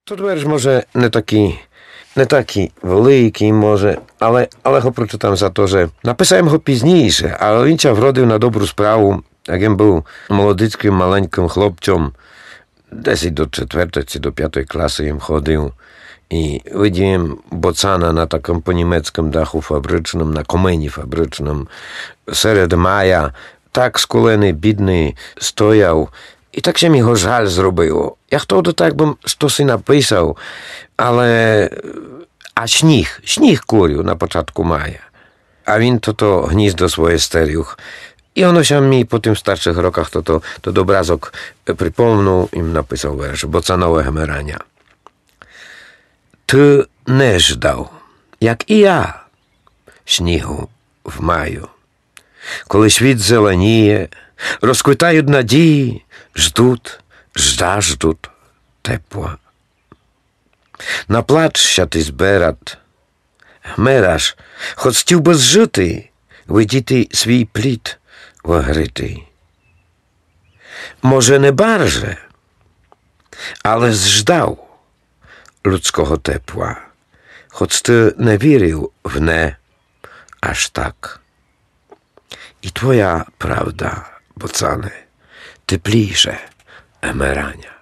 Тут вірш, може, не такий великий, може, але його прочитам за те, що написав його пізніше, але він вродив на добру справу, як він був молодицьким маленьким хлопцем, десь до 4 чи до 5 класи їм ходив. I widziałem bocana na takim po niemieckim dachu fabrycznym, na komenie fabrycznym, серед maja, tak skuleny, bidny, stojał i tak się mi go żal zrobiło. Ja wtedy tak bym coś napisał, ale... A śnieg kurił na początku maja. A win to gniezdo swoje sterił. I ono się mi po tym starszych rokach to obrazok przypomniał i napisał wiersz Bocanowe Hemerania. Ty nie żdał, jak i ja, śniegu w maju. Коли świt zelenieje, rozkwitają nadzieje, żdżą tepła. Na placz się ty zberat, chmerasz, choć chciał bez żyty, widzity swój plit wagryty. Może nie bardzo, ale zżdał ludzkiego tepła, choć ty nie wierzył w nie aż tak. I twoja prawda, bocany, teplejsze emerania.